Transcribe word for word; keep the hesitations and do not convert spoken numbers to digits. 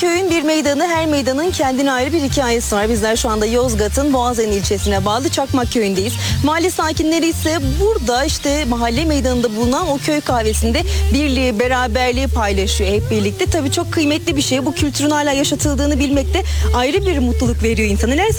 köyün bir meydanı, her meydanın kendine ayrı bir hikayesi var. Bizler şu anda Yozgat'ın Boğazen ilçesine bağlı Çakmak köyündeyiz. Mahalle sakinleri ise burada işte mahalle meydanında bulunan o köy kahvesinde birliği, beraberliği paylaşıyor hep birlikte. Tabii çok kıymetli bir şey. Bu kültürün hala yaşatıldığını bilmek de ayrı bir mutluluk veriyor insana. Neler